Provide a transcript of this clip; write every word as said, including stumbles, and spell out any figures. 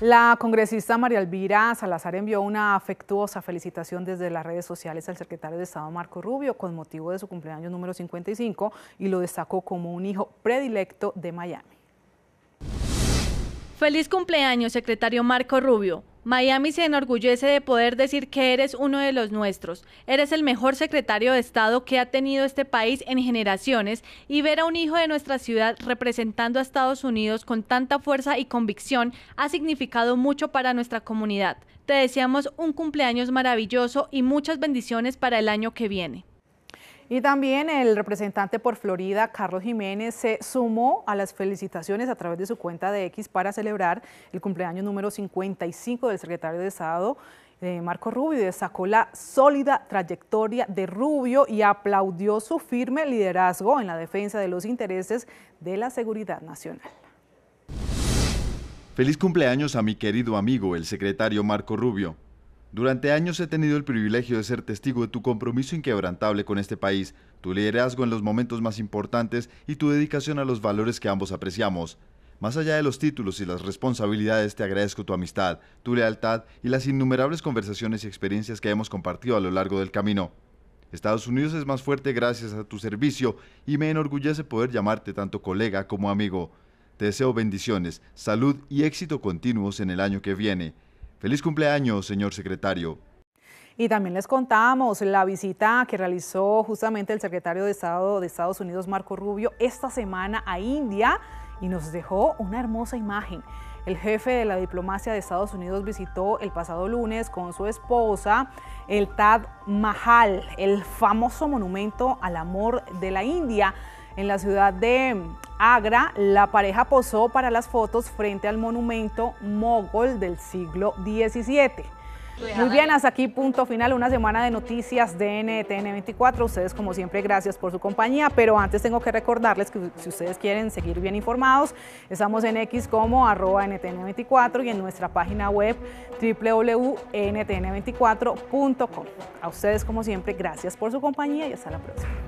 La congresista María Elvira Salazar envió una afectuosa felicitación desde las redes sociales al secretario de Estado Marco Rubio con motivo de su cumpleaños número cincuenta y cinco y lo destacó como un hijo predilecto de Miami. Feliz cumpleaños, secretario Marco Rubio. Miami se enorgullece de poder decir que eres uno de los nuestros. Eres el mejor secretario de Estado que ha tenido este país en generaciones y ver a un hijo de nuestra ciudad representando a Estados Unidos con tanta fuerza y convicción ha significado mucho para nuestra comunidad. Te deseamos un cumpleaños maravilloso y muchas bendiciones para el año que viene. Y también el representante por Florida, Carlos Jiménez, se sumó a las felicitaciones a través de su cuenta de X para celebrar el cumpleaños número cincuenta y cinco del secretario de Estado, eh, Marco Rubio, y destacó la sólida trayectoria de Rubio y aplaudió su firme liderazgo en la defensa de los intereses de la seguridad nacional. Feliz cumpleaños a mi querido amigo, el secretario Marco Rubio. Durante años he tenido el privilegio de ser testigo de tu compromiso inquebrantable con este país, tu liderazgo en los momentos más importantes y tu dedicación a los valores que ambos apreciamos. Más allá de los títulos y las responsabilidades, te agradezco tu amistad, tu lealtad y las innumerables conversaciones y experiencias que hemos compartido a lo largo del camino. Estados Unidos es más fuerte gracias a tu servicio y me enorgullece poder llamarte tanto colega como amigo. Te deseo bendiciones, salud y éxito continuos en el año que viene. ¡Feliz cumpleaños, señor secretario! Y también les contamos la visita que realizó justamente el secretario de Estado de Estados Unidos, Marco Rubio, esta semana a India y nos dejó una hermosa imagen. El jefe de la diplomacia de Estados Unidos visitó el pasado lunes con su esposa el Taj Mahal, el famoso monumento al amor de la India. En la ciudad de Agra, la pareja posó para las fotos frente al monumento mogol del siglo diecisiete. Muy bien, hasta aquí punto final, una semana de noticias de N T N veinticuatro. Ustedes, como siempre, gracias por su compañía, pero antes tengo que recordarles que si ustedes quieren seguir bien informados, estamos en X como arroba N T N veinticuatro y en nuestra página web doble u doble u doble u punto N T N veinticuatro punto com. A ustedes, como siempre, gracias por su compañía y hasta la próxima.